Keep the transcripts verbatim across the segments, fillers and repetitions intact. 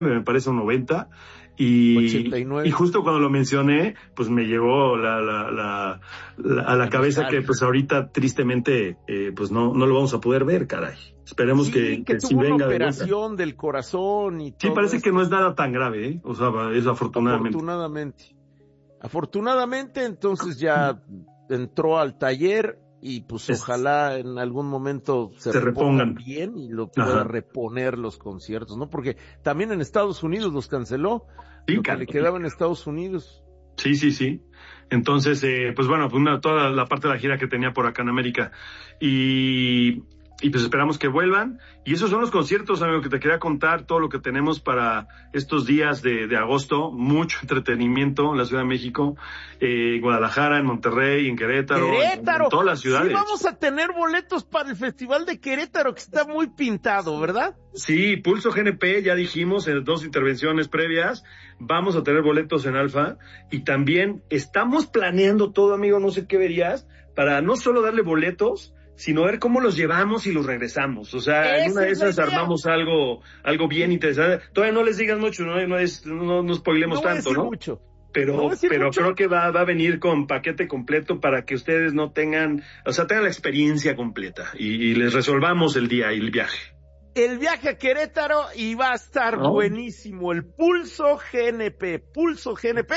me parece un noventa, y, ochenta y nueve. y justo cuando lo mencioné, pues me llegó la, la, la, la a la, la cabeza nostalgia. Que pues ahorita tristemente eh, pues no, no lo vamos a poder ver, caray. Esperemos sí, que, que, que tuvo sí venga una operación del corazón y todo. Sí, parece esto. que no es nada tan grave, ¿eh? O sea, es afortunadamente. Afortunadamente. Afortunadamente, entonces ya entró al taller y pues es, ojalá en algún momento se, se repongan bien y lo pueda Ajá. reponer los conciertos, ¿no? Porque también en Estados Unidos los canceló, sí, lo que le quedaba en Estados Unidos. Sí, sí, sí. Entonces, eh, pues bueno, pues una, toda la parte de la gira que tenía por acá en América. Y... Y pues esperamos que vuelvan. Y esos son los conciertos, amigo, que te quería contar, todo lo que tenemos para estos días de, de agosto. Mucho entretenimiento en la Ciudad de México, eh, en Guadalajara, en Monterrey, en Querétaro, Querétaro. En, en todas las ciudades. Sí, vamos a tener boletos para el Festival de Querétaro, que está muy pintado, ¿verdad? Sí, Pulso G N P, ya dijimos en dos intervenciones previas, vamos a tener boletos en Alfa. Y también estamos planeando todo, amigo, no sé qué verías, para no solo darle boletos, sino ver cómo los llevamos y los regresamos. O sea, Esa en una de esas armamos algo algo bien interesante. Todavía no les digas mucho, no no, es, no, no spoilemos no tanto, ¿no? Mucho. Pero, no pero mucho. creo que va, va a venir con paquete completo para que ustedes no tengan, o sea, tengan la experiencia completa y, y les resolvamos el día y el viaje. El viaje a Querétaro y va a estar oh. buenísimo. El Pulso G N P. ¿Pulso G N P?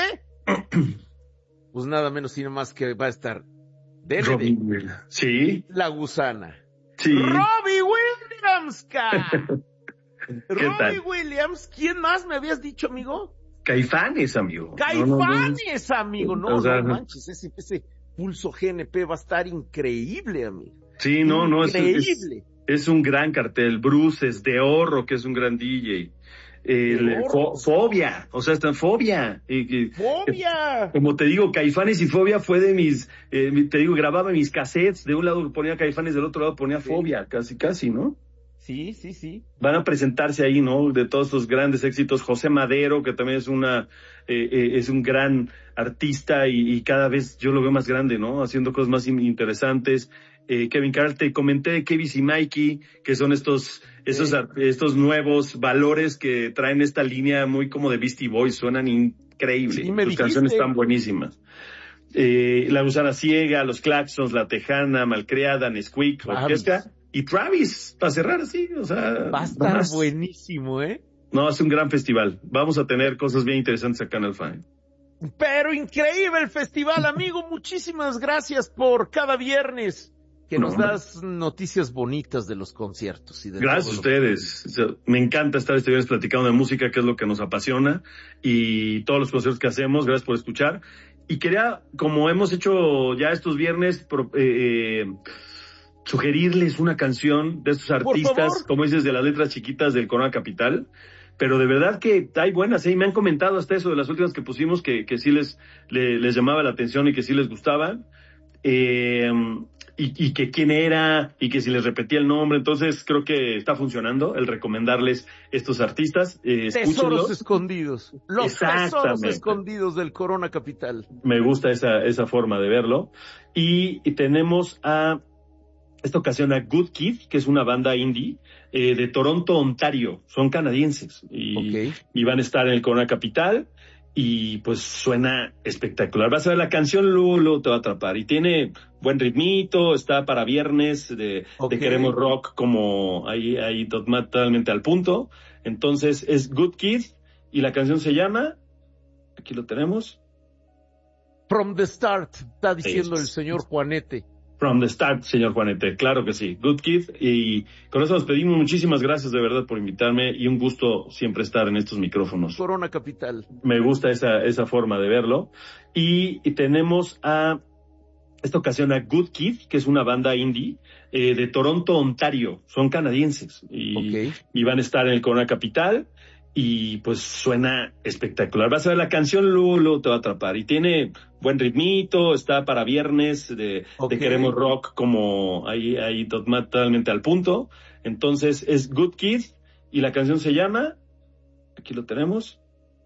Pues nada menos sino más que va a estar Robbie Williams. Sí. La Gusana. Sí. Robbie Williams, cara. Robbie tal? Williams. ¿Quién más me habías dicho, amigo? Caifanes, amigo. Caifanes, no, no, no. amigo. No, o sea, no manches. Ese, ese Pulso G N P va a estar increíble, amigo. Sí, no, no. Increíble. Es, es, es un gran cartel. Bruces, de Horro, que es un gran D J. El, fo, fobia, o sea, está Fobia. Eh, ¡Fobia! Eh, como te digo, Caifanes y Fobia fue de mis, eh, te digo, grababa mis cassettes, de un lado ponía Caifanes, del otro lado ponía sí. Fobia, casi, casi, ¿no? Sí, sí, sí. Van a presentarse ahí, ¿no? De todos estos grandes éxitos. José Madero, que también es una, eh, eh, es un gran artista y, y cada vez yo lo veo más grande, ¿no? Haciendo cosas más interesantes. Eh, Kevin Carl, te comenté de Kevis y Mikey, que son estos, estos, sí. estos nuevos valores que traen esta línea muy como de Beastie Boys, suenan increíbles. Sí, me Sus canciones están buenísimas. Eh, La Gusana Ciega, Los Claxons, La Tejana, Malcriada, Nesquik, Orquesta y Travis, para cerrar así, o sea. Va a estar más. Buenísimo, ¿eh? No, es un gran festival. Vamos a tener cosas bien interesantes acá en Alfa. Pero increíble el festival, amigo. Muchísimas gracias por cada viernes que nos no. das noticias bonitas de los conciertos. Y de Gracias a ustedes. Que... Me encanta estar este viernes platicando de música, que es lo que nos apasiona, y todos los conciertos que hacemos. Gracias por escuchar. Y quería, como hemos hecho ya estos viernes, eh, sugerirles una canción de estos artistas, como dices, de las letras chiquitas del Corona Capital. Pero de verdad que hay buenas, ¿eh? Me han comentado hasta eso de las últimas que pusimos, que, que sí les, les, les llamaba la atención y que sí les gustaban. Eh, y, y que quién era, y que si les repetía el nombre. Entonces creo que está funcionando el recomendarles estos artistas. Eh, tesoros escondidos. Los tesoros escondidos del Corona Capital. Me gusta esa, esa forma de verlo. Y, y tenemos a, esta ocasión a Good Kid, que es una banda indie, eh, de Toronto, Ontario. Son canadienses. Y, okay. y van a estar en el Corona Capital. Y pues suena espectacular. Vas a ver la canción, luego, luego te va a atrapar. Y tiene buen ritmito, está para viernes de, okay. de queremos rock como ahí, ahí totalmente al punto. Entonces es Good Kid y la canción se llama, aquí lo tenemos. From the Start, está diciendo es, el señor Juanete. From the Start, señor Juanete, claro que sí. Good Kid, y con eso nos pedimos. Muchísimas gracias de verdad por invitarme y un gusto siempre estar en estos micrófonos. Corona Capital. Me gusta esa, esa forma de verlo. Y, y tenemos a, esta ocasión a Good Kid, que es una banda indie, eh, de Toronto, Ontario. Son canadienses. Y, okay. y van a estar en el Corona Capital. Y pues suena espectacular. Vas a ver la canción, luego, luego te va a atrapar. Y tiene buen ritmito, está para viernes de, okay. de queremos rock como ahí, ahí totalmente al punto. Entonces es Good Kid y la canción se llama, aquí lo tenemos.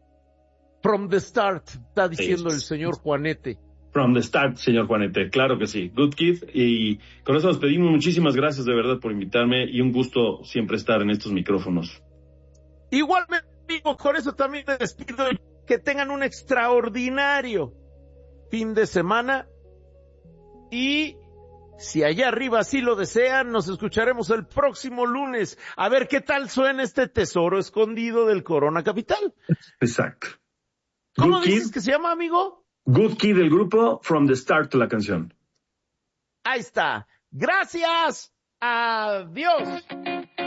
From the Start, está diciendo es, el señor Juanete. From the Start, señor Juanete, claro que sí. Good Kid, y con eso nos pedimos. Muchísimas gracias de verdad por invitarme y un gusto siempre estar en estos micrófonos. Igualmente, amigo, con eso también me despido. Que tengan un extraordinario fin de semana. Y si allá arriba así lo desean, nos escucharemos el próximo lunes. A ver qué tal suena este tesoro escondido del Corona Capital. Exacto. ¿Cómo Good dices Kid, que se llama, amigo? Good Kid del grupo, From the Start to la canción. Ahí está. Gracias. Adiós.